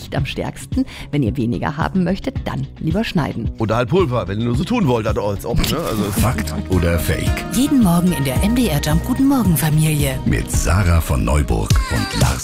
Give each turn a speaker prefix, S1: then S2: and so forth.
S1: nicht am stärksten. Wenn ihr weniger haben möchtet, dann lieber schneiden.
S2: Oder halt Pulver, wenn ihr nur so tun wollt, als ob, ne? Also
S3: Fakt oder Fake?
S4: Jeden Morgen in der MDR Jump Guten Morgen Familie.
S3: Mit Sarah von Neuburg und Lars